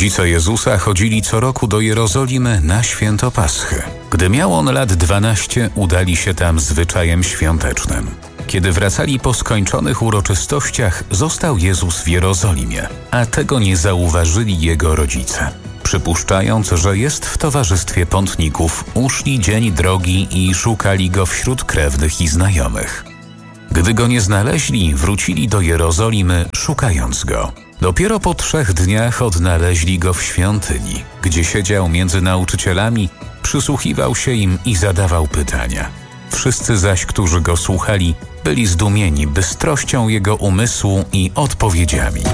Rodzice Jezusa chodzili co roku do Jerozolimy na święto Paschy. Gdy miał on lat 12, udali się tam zwyczajem świątecznym. Kiedy wracali po skończonych uroczystościach, został Jezus w Jerozolimie, a tego nie zauważyli jego rodzice. Przypuszczając, że jest w towarzystwie pątników, uszli dzień drogi i szukali go wśród krewnych i znajomych. Gdy go nie znaleźli, wrócili do Jerozolimy, szukając go. Dopiero po 3 dniach odnaleźli go w świątyni, gdzie siedział między nauczycielami, przysłuchiwał się im i zadawał pytania. Wszyscy zaś, którzy go słuchali, byli zdumieni bystrością jego umysłu i odpowiedziami.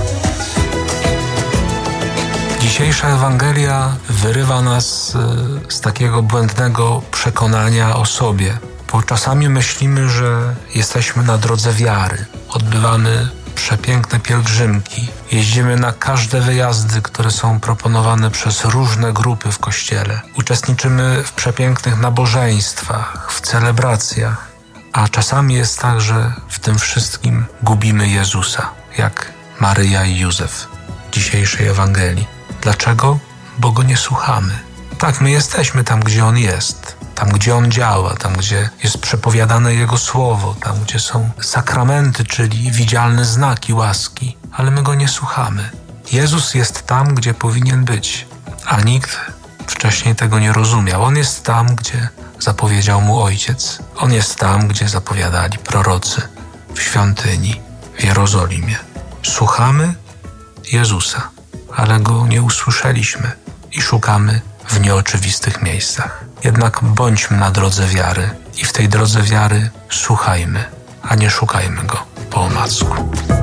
Dzisiejsza Ewangelia wyrywa nas z takiego błędnego przekonania o sobie, bo czasami myślimy, że jesteśmy na drodze wiary, odbywamy przepiękne pielgrzymki, jeździmy na każde wyjazdy, które są proponowane przez różne grupy w Kościele, uczestniczymy w przepięknych nabożeństwach, w celebracjach, a czasami jest tak, że w tym wszystkim gubimy Jezusa, jak Maryja i Józef w dzisiejszej Ewangelii. Dlaczego? Bo Go nie słuchamy. Tak, my jesteśmy tam, gdzie On jest, tam, gdzie On działa, tam, gdzie jest przepowiadane Jego Słowo, tam, gdzie są sakramenty, czyli widzialne znaki łaski, ale my Go nie słuchamy. Jezus jest tam, gdzie powinien być, a nikt wcześniej tego nie rozumiał. On jest tam, gdzie zapowiedział Mu Ojciec. On jest tam, gdzie zapowiadali prorocy, w świątyni, w Jerozolimie. Słuchamy Jezusa, ale Go nie usłyszeliśmy i szukamy w nieoczywistych miejscach. Jednak bądźmy na drodze wiary i w tej drodze wiary słuchajmy, a nie szukajmy Go po omacku.